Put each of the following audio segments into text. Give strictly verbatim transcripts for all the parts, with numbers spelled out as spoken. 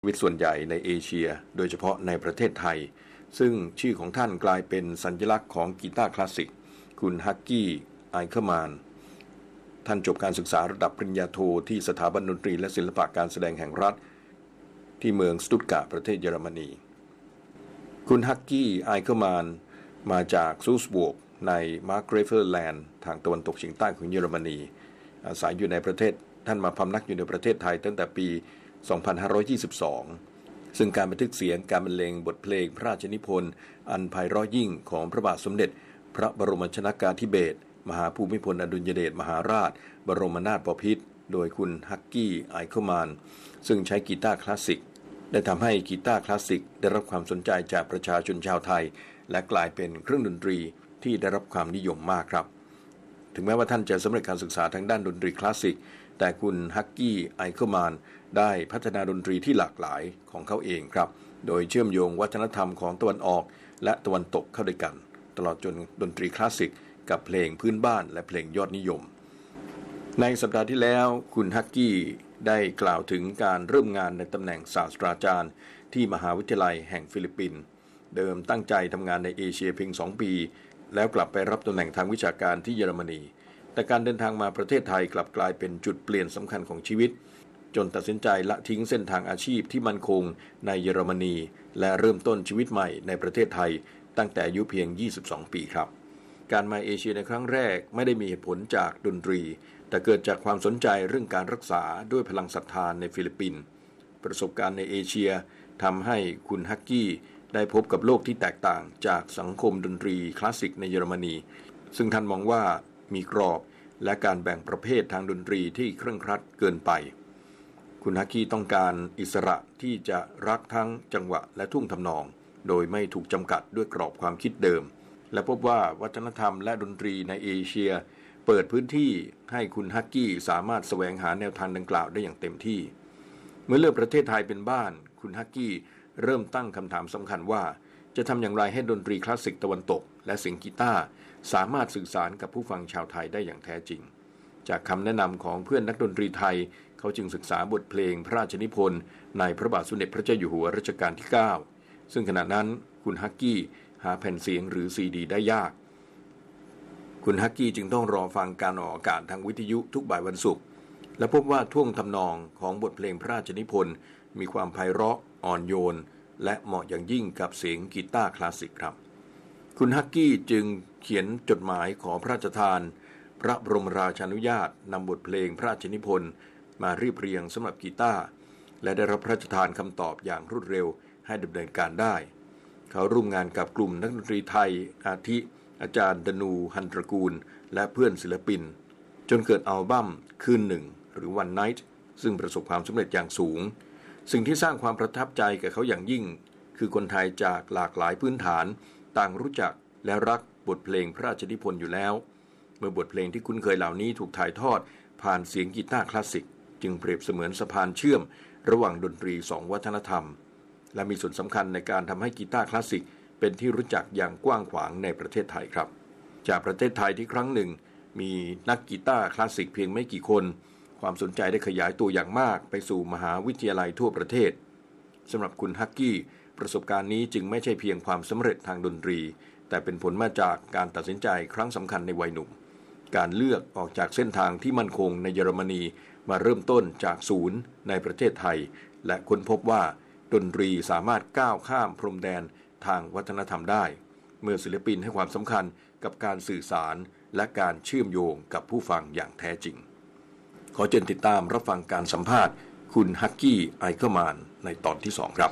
ชีวิตส่วนใหญ่ในเอเชียโดยเฉพาะในประเทศไทยซึ่งชื่อของท่านกลายเป็นสัญลักษณ์ของกีตาร์คลาสสิกคุณฮักกี้ไอเคอร์แมนท่านจบการศึกษาระดับปริญญาโทที่สถาบันดนตรีและศิลปะการแสดงแห่งรัฐที่เมืองสตุตการ์ตประเทศเยอรมนีคุณฮักกี้ไอเคอร์แมนมาจากซูสบวร์กในมาร์กเรเฟอร์แลนด์ทางตะวันตกเฉียงใต้ของเยอรมนีอาศัยอยู่ในประเทศท่านมาพำนักอยู่ในประเทศไทยตั้งแต่ปีสองพันห้าร้อยยี่สิบสองซึ่งการบันทึกเสียงการบรรเลงบทเพลงพระราชนิพนธ์อันไพเราะยิ่งของพระบาทสมเด็จพระบรมชนกาธิเบศรมหาภูมิพลอดุลยเดชมหาราชบรมนาถบพิตรโดยคุณฮักกี้ไอเคอร์แมนซึ่งใช้กีตาร์คลาสสิกได้ทำให้กีตาร์คลาสสิกได้รับความสนใจจากประชาชนชาวไทยและกลายเป็นเครื่องดนตรีที่ได้รับความนิยมมากครับถึงแม้ว่าท่านจะสำเร็จการศึกษาทางด้านดนตรีคลาสสิกแต่คุณฮักกี้ไอเคอร์แมนได้พัฒนาดนตรีที่หลากหลายของเขาเองครับโดยเชื่อมโยงวัฒนธรรมของตะวันออกและตะวันตกเข้าด้วยกันตลอดจนดนตรีคลาสสิกกับเพลงพื้นบ้านและเพลงยอดนิยมในสัปดาห์ที่แล้วคุณฮักกี้ได้กล่าวถึงการเริ่มงานในตำแหน่งศาสตราจารย์ที่มหาวิทยาลัยแห่งฟิลิปปินส์เดิมตั้งใจทำงานในเอเชียเพียงสองปีแล้วกลับไปรับตำแหน่งทางวิชาการที่เยอรมนีแต่การเดินทางมาประเทศไทยกลับกลายเป็นจุดเปลี่ยนสำคัญของชีวิตจนตัดสินใจละทิ้งเส้นทางอาชีพที่มั่นคงในเยอรมนีและเริ่มต้นชีวิตใหม่ในประเทศไทยตั้งแต่อายุเพียงยี่สิบสองปีครับการมาเอเชียในครั้งแรกไม่ได้มีเหตุผลจากดนตรีแต่เกิดจากความสนใจเรื่องการรักษาด้วยพลังศรัทธาในฟิลิปปินส์ประสบการณ์ในเอเชียทำให้คุณฮักกี้ได้พบกับโลกที่แตกต่างจากสังคมดนตรีคลาสสิกในเยอรมนีซึ่งท่านมองว่ามีกรอบและการแบ่งประเภททางดนตรีที่เคร่งครัดเกินไปคุณฮักกี้ต้องการอิสระที่จะรักทั้งจังหวะและท่วงทำนองโดยไม่ถูกจำกัดด้วยกรอบความคิดเดิมและพบว่าวัฒนธรรมและดนตรีในเอเชียเปิดพื้นที่ให้คุณฮักกี้สามารถแสวงหาแนวทางดังกล่าวได้อย่างเต็มที่เมื่อเลือกประเทศไทยเป็นบ้านคุณฮักกี้เริ่มตั้งคำถามสำคัญว่าจะทำอย่างไรให้ดนตรีคลาสสิกตะวันตกและเสียงกีตาร์สามารถสื่อสารกับผู้ฟังชาวไทยได้อย่างแท้จริงจากคำแนะนำของเพื่อนนักดนตรีไทยเขาจึงศึกษาบทเพลงพระราชนิพนธ์ในพระบาทสมเด็จพระเจ้าอยู่หัวรัชกาลที่เก้าซึ่งขณะนั้นคุณฮักกี้หาแผ่นเสียงหรือซีดีได้ยากคุณฮักกี้จึงต้องรอฟังการออกอากาศทางวิทยุทุกบ่ายวันศุกร์และพบว่าท่วงทำนองของบทเพลงพระราชนิพนธ์มีความไพเราะอ่อนโยนและเหมาะอย่างยิ่งกับเสียงกีตาร์คลาสสิกครับคุณฮักกี้จึงเขียนจดหมายขอพระราชทานพระบรมราชานุญาตนำบทเพลงพระราชนิพนธ์มาเรียบเรียงสำหรับกีตาร์และได้รับพระราชทานคำตอบอย่างรวดเร็วให้ดำเนินการได้เขาร่วมงานกับกลุ่มนักดนตรีไทยอาทิอาจารย์ดนูหันตระกูลและเพื่อนศิลปินจนเกิดอัลบั้มคืนหนึ่งหรือ One Night ซึ่งประสบความสำเร็จอย่างสูงสิ่งที่สร้างความประทับใจแก่เขาอย่างยิ่งคือคนไทยจากหลากหลายพื้นฐานต่างรู้จักและรักบทเพลงพระราชนิพนธ์อยู่แล้วเมื่อบทเพลงที่คุ้นเคยเหล่านี้ถูกถ่ายทอดผ่านเสียงกีตาร์คลาสสิกจึงเปรียบเสมือนสะพานเชื่อมระหว่างดนตรีสองวัฒนธรรมและมีส่วนสำคัญในการทำให้กีตาร์คลาสสิกเป็นที่รู้จักอย่างกว้างขวางในประเทศไทยครับจากประเทศไทยที่ครั้งหนึ่งมีนักกีตาร์คลาสสิกเพียงไม่กี่คนความสนใจได้ขยายตัวอย่างมากไปสู่มหาวิทยาลัยทั่วประเทศสำหรับคุณฮักกี้ประสบการณ์นี้จึงไม่ใช่เพียงความสำเร็จทางดนตรีแต่เป็นผลมาจากการตัดสินใจครั้งสำคัญในวัยหนุ่มการเลือกออกจากเส้นทางที่มั่นคงในเยอรมนีมาเริ่มต้นจากศูนย์ในประเทศไทยและค้นพบว่าดนตรีสามารถก้าวข้ามพรมแดนทางวัฒนธรรมได้เมื่อศิลปินให้ความสำคัญกับการสื่อสารและการเชื่อมโยงกับผู้ฟังอย่างแท้จริงขอเชิญติดตามรับฟังการสัมภาษณ์คุณฮักกี้ไอเคอร์แมนในตอนที่สองครับ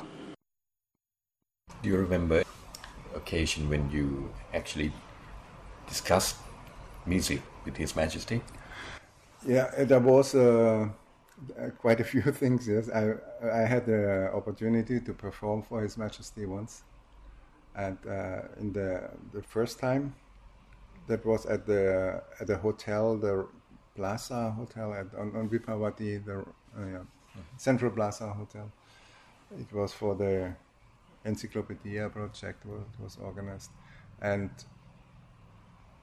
Do you remember occasion when you actually discussed music with His Majesty? Yeah, there was uh, quite a few things. Yes, I I had the opportunity to perform for His Majesty once, and uh, in the the first time, that was at the at the hotel, the Plaza Hotel at on, on Vipavati, the uh, yeah, mm-hmm. Central Plaza Hotel. It was for the Encyclopedia project. It was organized, and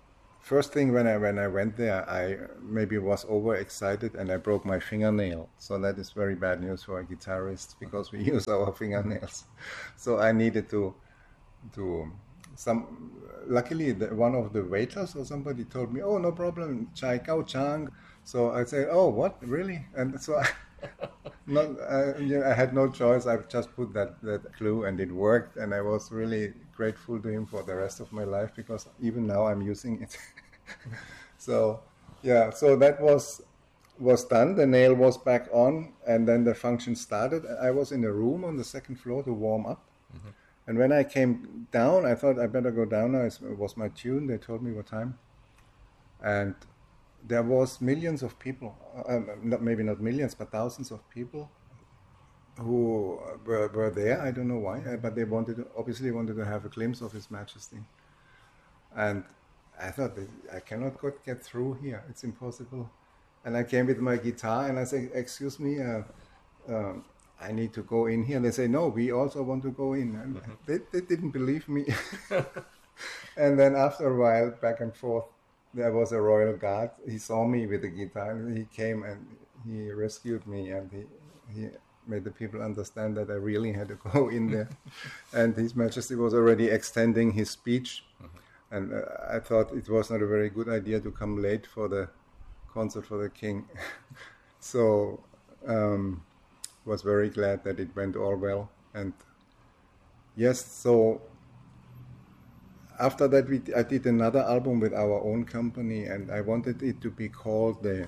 first thing when I when I went there, I maybe was overexcited and I broke my fingernail. So that is very bad news for a guitarist because we use our fingernails. So I needed to to some. Luckily, the, one of the waiters or somebody told me, "Oh, no problem, chai kao chang." So I said, "Oh, what really?" And so I, not I, you know, I had no choice. I just put that that clue and it worked, and I was really grateful to him for the rest of my life because even now I'm using it. So yeah, so that was was done. The nail was back on, and then the function started. I was in a room on the second floor to warm up, mm-hmm. and when I came down, I thought I better go down now. It was my tune. They told me what time, and there was millions of people, um, not, maybe not millions, but thousands of people who were, were there. I don't know why, but they wanted to, obviously wanted to have a glimpse of His Majesty. And I thought, I cannot get through here. It's impossible. And I came with my guitar and I said, excuse me, uh, uh, I need to go in here. And they say, no, we also want to go in. And mm-hmm. they, they didn't believe me. And then after a while, back and forth, there was a royal guard. He saw me with the guitar and he came and he rescued me and he, he made the people understand that I really had to go in there. And His Majesty was already extending his speech. Mm-hmm. And uh, I thought it was not a very good idea to come late for the concert for the king. So um, was very glad that it went all well. And yes, so after that we I did another album with our own company, and I wanted it to be called the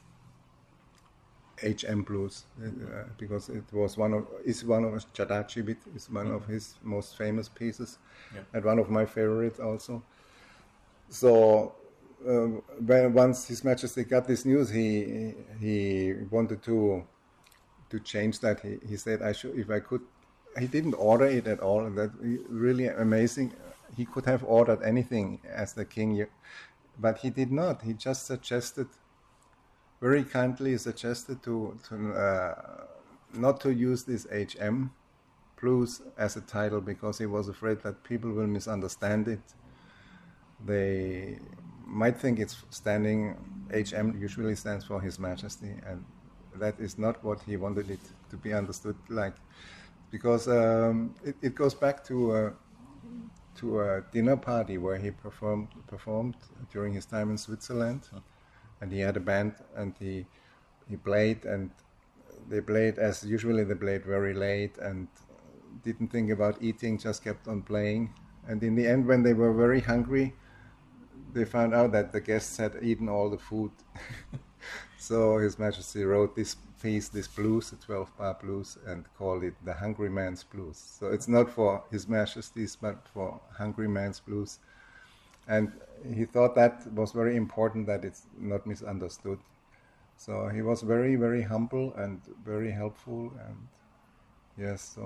H M Blues uh, because it was one of is one of Chadachibit is one mm-hmm. of his most famous pieces, yeah. and one of my favorites also. So uh, when once His Majesty got this news, he he wanted to to change that. He he said I should if I could. He didn't order it at all, and that really amazing. He could have ordered anything as the king, but he did not. He just suggested, very kindly suggested to, to uh, not to use this H M Blues as a title because he was afraid that people will misunderstand it. They might think it's standing, H M usually stands for His Majesty, and that is not what he wanted it to be understood like, because um, it, it goes back to uh, to a dinner party where he performed performed during his time in Switzerland, and he had a band and he he played and they played as usually they played very late and didn't think about eating, just kept on playing. And in the end, when they were very hungry, they found out that the guests had eaten all the food. So His Majesty wrote this piece, this blues, the twelve bar blues, and called it the Hungry Man's Blues. So it's not for His Majesty's, but for Hungry Man's Blues. And he thought that was very important, that it's not misunderstood. So he was very, very humble and very helpful. And yes, so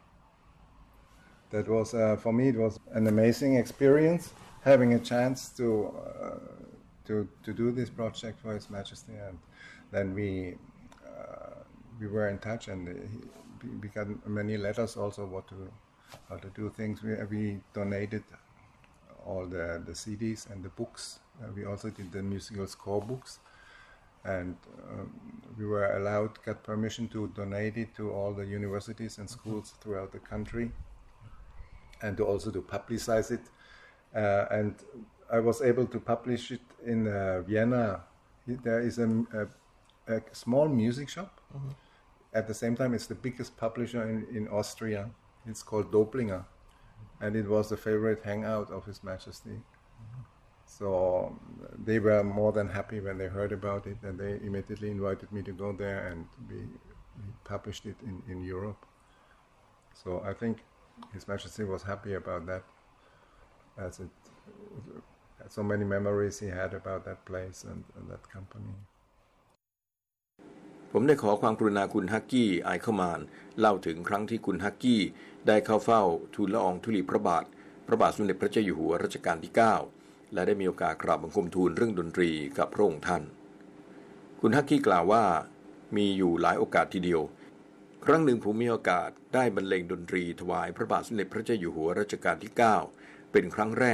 that was, uh, for me, it was an amazing experience, having a chance to uh, to to do this project for His Majesty. And then we uh, we were in touch, and he, we got many letters also what to how to do things. We we donated all the the C Ds and the books. Uh, we also did the musical score books, and um, we were allowed, got permission to donate it to all the universities and schools throughout the country, and to also to publicize it. Uh, and I was able to publish it in uh, Vienna. There is a, a, a small music shop. Mm-hmm. At the same time, it's the biggest publisher in, in Austria. It's called Doblinger. And it was the favorite hangout of His Majesty. Mm-hmm. So they were more than happy when they heard about it, and they immediately invited me to go there, and we, we published it in, in Europe. So I think His Majesty was happy about that, as it so many memories he had about that place and, and that company. ผมได้ขอความกรุณาคุณฮักกี้ไอเคอร์มานเล่าถึงครั้งที่คุณฮักกี้ได้เข้าเฝ้าทูลละอองธุลีพระบาทพระบาทสมเด็จพระเจ้าอยู่หัวรัชกาลที่เก้าและได้มีโอกาสกราบบังคมทูลเรื่องดนตรีกับพระองค์ท่านคุณฮักกี้กล่าวว่ามีอยู่หลายโอกาสทีเดียวครั้งหนึ่งผมมีโอกาสได้บรรเลงดนตรีถวายพระบาทสมเด็จพระเจ้าอยู่หัวรัชกาลที่เก้าเป็นครั้งแรก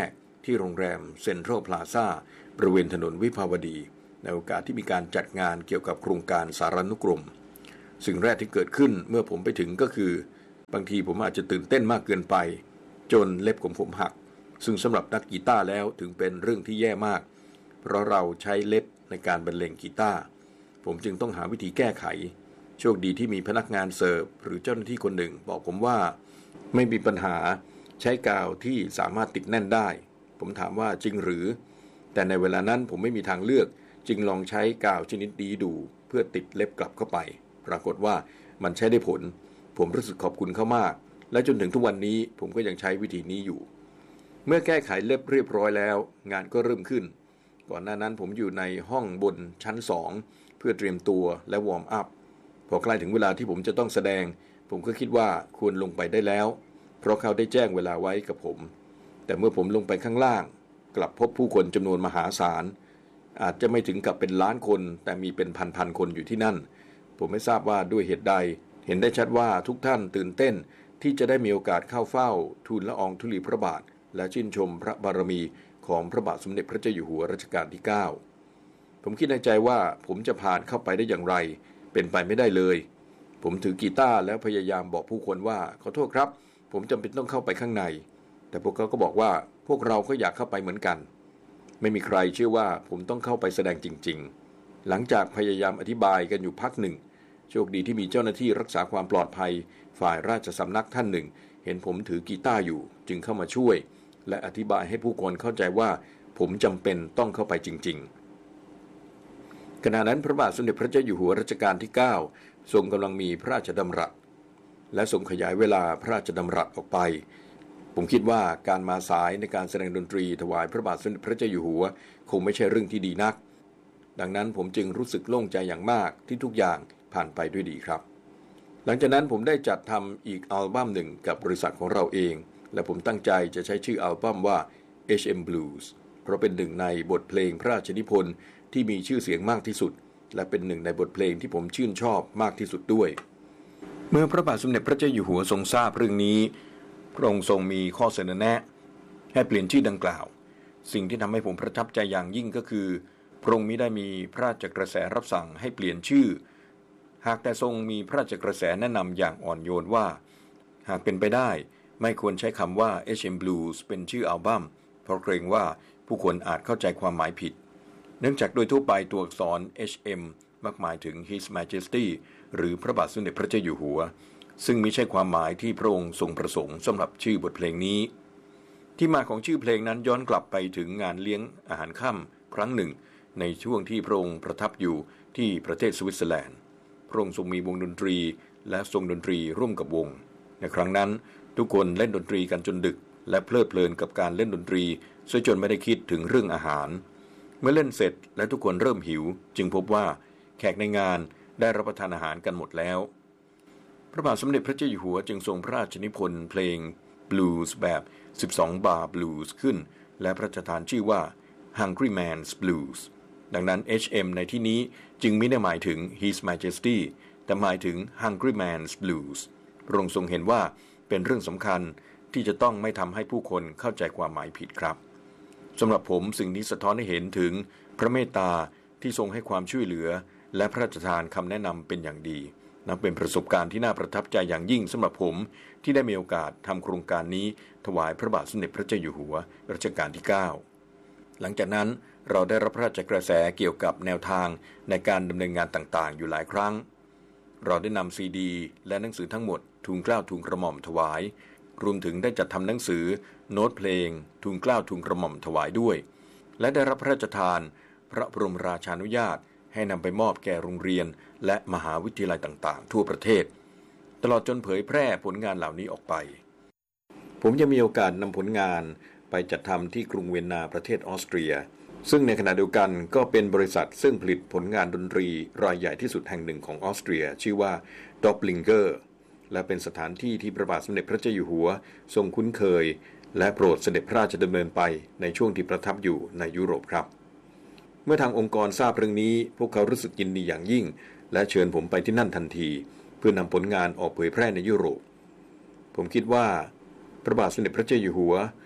ที่โรงแรมเซ็นทรัลพลาซ่าบริเวณถนนวิภาวดีในโอกาสที่มีการจัดงานเกี่ยวกับโครงการสารานุกรมสิ่งแรกที่เกิดขึ้นเมื่อผมไปถึงก็คือบางทีผมอาจจะตื่นเต้นมากเกินไปจนเล็บของผมหักซึ่งสำหรับนักกีตาร์แล้วถึงเป็นเรื่องที่แย่มากเพราะเราใช้เล็บในการบรรเลงกีตาร์ผมจึงต้องหาวิธีแก้ไขโชคดีที่มีพนักงานเสิร์ฟหรือเจ้าหน้าที่คนหนึ่งบอกผมว่าไม่มีปัญหาใช้กาวที่สามารถติดแน่นได้ผมถามว่าจริงหรือแต่ในเวลานั้นผมไม่มีทางเลือกจึงลองใช้กาวชนิดนี้ดูเพื่อติดเล็บกลับเข้าไปปรากฏว่ามันใช้ได้ผลผมรู้สึกขอบคุณเขามากและจนถึงทุกวันนี้ผมก็ยังใช้วิธีนี้อยู่เมื่อแก้ไขเล็บเรียบร้อยแล้วงานก็เริ่มขึ้นก่อนหน้านั้นผมอยู่ในห้องบนชั้นสองเพื่อเตรียมตัวและวอร์มอัพพอใกล้ถึงเวลาที่ผมจะต้องแสดงผมก็คิดว่าควรลงไปได้แล้วเพราะเขาได้แจ้งเวลาไว้กับผมแต่เมื่อผมลงไปข้างล่างกลับพบผู้คนจำนวนมหาศาลอาจจะไม่ถึงกับเป็นล้านคนแต่มีเป็นพันๆคนอยู่ที่นั่นผมไม่ทราบว่าด้วยเหตุใดเห็นได้ชัดว่าทุกท่านตื่นเต้นที่จะได้มีโอกาสเข้าเฝ้าทูลละอองธุลีพระบาทและชื่นชมพระบารมีของพระบาทสมเด็จพระเจ้าอยู่หัวรัชกาลที่เก้าผมคิดในใจว่าผมจะผ่านเข้าไปได้อย่างไรเป็นไปไม่ได้เลยผมถือกีตาร์แล้วพยายามบอกผู้คนว่าขอโทษครับผมจำเป็นต้องเข้าไปข้างในแต่พวกเขาก็บอกว่าพวกเราก็อยากเข้าไปเหมือนกันไม่มีใครเชื่อว่าผมต้องเข้าไปแสดงจริงๆหลังจากพยายามอธิบายกันอยู่พักหนึ่งโชคดีที่มีเจ้าหน้าที่รักษาความปลอดภัยฝ่ายราชสำนักท่านหนึ่งเห็นผมถือกีตาร์อยู่จึงเข้ามาช่วยและอธิบายให้ผู้คนเข้าใจว่าผมจำเป็นต้องเข้าไปจริงๆขณะนั้นพระบาทสมเด็จพระเจ้าอยู่หัวรัชกาลที่เก้าทรงกำลังมีพระราชดำรัสและทรงขยายเวลาพระราชดำรัสออกไปผมคิดว่าการมาสายในการแสดงดนตรีถวายพระบาทสมเด็จพระเจ้าอยู่หัวคงไม่ใช่เรื่องที่ดีนักดังนั้นผมจึงรู้สึกโล่งใจอย่างมากที่ทุกอย่างผ่านไปด้วยดีครับหลังจากนั้นผมได้จัดทำอีกอัลบั้มหนึ่งกับบริษัทของเราเองและผมตั้งใจจะใช้ชื่ออัลบั้มว่า เอช เอ็ม Blues เพราะเป็นหนึ่งในบทเพลงพระราชนิพนธ์ที่มีชื่อเสียงมากที่สุดและเป็นหนึ่งในบทเพลงที่ผมชื่นชอบมากที่สุดด้วยเมื่อพระบาทสมเด็จพระเจ้าอยู่หัวทรงทราบเรื่องนี้พระองค์ทรงมีข้อเสนอแนะให้เปลี่ยนชื่อดังกล่าวสิ่งที่ทำให้ผมประทับใจอย่างยิ่งก็คือพระองค์มิได้มีพระราชกระแสรับสั่งให้เปลี่ยนชื่อหากแต่ทรงมีพระราชกระแสแนะนำอย่างอ่อนโยนว่าหากเป็นไปได้ไม่ควรใช้คำว่า เอช เอ็ม Blues เป็นชื่ออัลบั้มเพราะเกรงว่าผู้คนอาจเข้าใจความหมายผิดเนื่องจากโดยทั่วไปตัวอักษร เอช เอ็ม มักหมายถึง His Majesty หรือพระบาทสมเด็จพระเจ้าอยู่หัวซึ่งมิใช่ความหมายที่พระองค์ทรงประสงค์สำหรับชื่อบทเพลงนี้ที่มาของชื่อเพลงนั้นย้อนกลับไปถึงงานเลี้ยงอาหารค่ำครั้งหนึ่งในช่วงที่พระองค์ประทับอยู่ที่ประเทศสวิตเซอร์แลนด์พระองค์ทรงมีวงดนตรีและทรงดนตรีร่วมกับวงในครั้งนั้นทุกคนเล่นดนตรีกันจนดึกและเพลิดเพลินกับการเล่นดนตรีซะจนไม่ได้คิดถึงเรื่องอาหารเมื่อเล่นเสร็จและทุกคนเริ่มหิวจึงพบว่าแขกในงานได้รับประทานอาหารกันหมดแล้วพระบาทสมเด็จพระเจ้าอยู่หัวจึงทรงพระราชนิพนธ์เพลงบลูส์แบบสิบสองบาร์บลูส์ขึ้นและพระราชทานชื่อว่า Hungry Man's Blues ดังนั้น เอช เอ็ม ในที่นี้จึงไม่ได้หมายถึง His Majesty แต่หมายถึง Hungry Man's Blues พระองค์ทรงเห็นว่าเป็นเรื่องสำคัญที่จะต้องไม่ทำให้ผู้คนเข้าใจความหมายผิดครับสำหรับผมสิ่งนี้สะท้อนให้เห็นถึงพระเมตตาที่ทรงให้ความช่วยเหลือและพระราชทานคำแนะนำเป็นอย่างดีนับเป็นประสบการณ์ที่น่าประทับใจอย่างยิ่งสำหรับผมที่ได้มีโอกาสทำโครงการนี้ถวายพระบาทสมเด็จพระเจ้าอยู่หัวรัชกาลที่เก้าหลังจากนั้นเราได้รับพระราชกระแสเกี่ยวกับแนวทางในการดำเนินงานต่างๆอยู่หลายครั้งเราได้นำซีดีและหนังสือทั้งหมดทูลเกล้าทูลกระหม่อมถวายรวมถึงได้จัดทำหนังสือโน้ตเพลงทูลเกล้าทูลกระหม่อมถวายด้วยและได้รับพระราชทานพระบรมราชานุญาตให้นำไปมอบแก่โรงเรียนและมหาวิทยาลัยต่างๆทั่วประเทศตลอดจนเผยแพร่ผลงานเหล่านี้ออกไปผมยังมีโอกาสนำผลงานไปจัดทำที่กรุงเวียนนาประเทศออสเตรียซึ่งในขณะเดียวกันก็เป็นบริษัทซึ่งผลิตผลงานดนตรีรายใหญ่ที่สุดแห่งหนึ่งของออสเตรียชื่อว่า Doblinger และเป็นสถานที่ที่พระบาทสมเด็จพระเจ้าอยู่หัวทรงคุ้นเคยและโปรดเสด็จพระราชดำเนินไปในช่วงที่ประทับอยู่ในยุโรปครับเมื่อทางองค์กรทราบเรื่องนี้พวกเขารู้สึกยินดีอย่างยิ่งและเชิญผมไปที่นั่นทันทีเพื่อนำผลงานออกเผยแพร่ในยุโรปผมคิดว่าพระบาทสมเด็จพระเจ้าอยู่หัว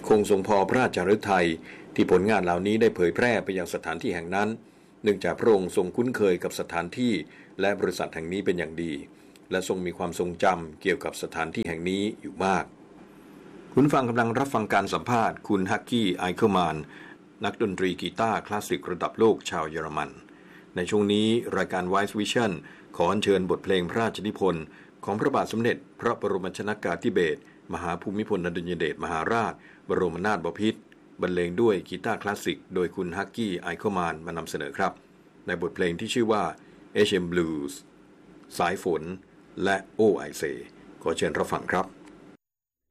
คงทรงพอพระราชฤทัยที่ผลงานเหล่านี้ได้เผยแพร่ไปยังสถานที่แห่งนั้นเนื่องจากพระองค์ทรงคุ้นเคยกับสถานที่และบริษัทแห่งนี้เป็นอย่างดีและทรงมีความทรงจำเกี่ยวกับสถานที่แห่งนี้อยู่มากคุณฟังกำลังรับฟังการสัมภาษณ์คุณฮักกี้ไอเคอร์มานนักดนตรีกีตาร์คลาสสิกระดับโลกชาวเยอรมันในช่วงนี้รายการ Wise Vision ขออัญเชิญบทเพลงพระราชนิพนธ์ของพระบาทสมเด็จพระบรมชนกาธิเบศรมหาภูมิพลอดุลยเดชมหาราชบรมนาถบพิตรบรรเลงด้วยกีตาร์คลาสสิกโดยคุณฮักกี้ไอเคอร์มานมานำเสนอครับในบทเพลงที่ชื่อว่า เอช เอ็ม Blues สายฝนและ โอ้ ไอ เซ ขอเชิญรับฟังครับ